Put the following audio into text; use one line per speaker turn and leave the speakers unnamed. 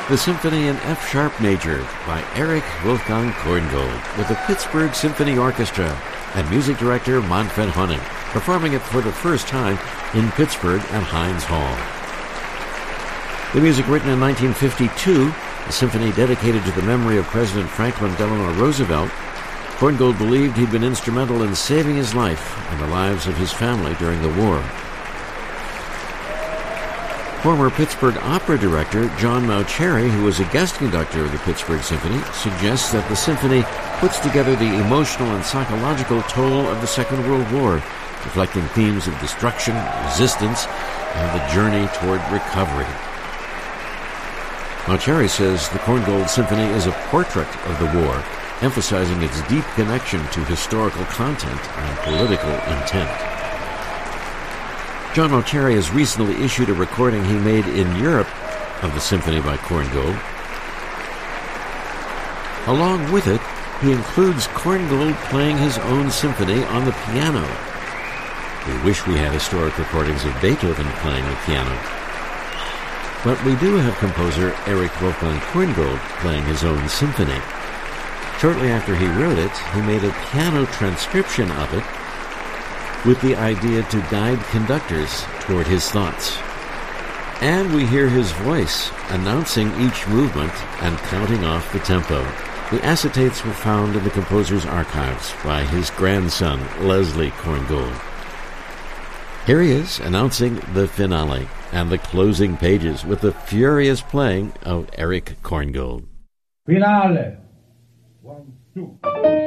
the Symphony in F-sharp major by Erich Wolfgang Korngold with the Pittsburgh Symphony Orchestra and music director Manfred Honig, performing it for the first time in Pittsburgh at Heinz Hall. The music, written in 1952, a symphony dedicated to the memory of President Franklin Delano Roosevelt. Korngold believed he'd been instrumental in saving his life and the lives of his family during the war. Former Pittsburgh Opera director John Mauceri, who was a guest conductor of the Pittsburgh Symphony, suggests that the symphony puts together the emotional and psychological toll of the Second World War, reflecting themes of destruction, resistance, and the journey toward recovery. Mauceri says the Korngold Symphony is a portrait of the war, emphasizing its deep connection to historical content and political intent. John Mauceri has recently issued a recording he made in Europe of the symphony by Korngold. Along with it, he includes Korngold playing his own symphony on the piano. We wish we had historic recordings of Beethoven playing the piano. But we do have composer Erich Wolfgang Korngold playing his own symphony. Shortly after he wrote it, he made a piano transcription of it with the idea to guide conductors toward his thoughts. And we hear his voice announcing each movement and counting off the tempo. The acetates were found in the composer's archives by his grandson, Leslie Korngold. Here he is announcing the finale and the closing pages with the furious playing of Erich Korngold.
Finale. 1, 2.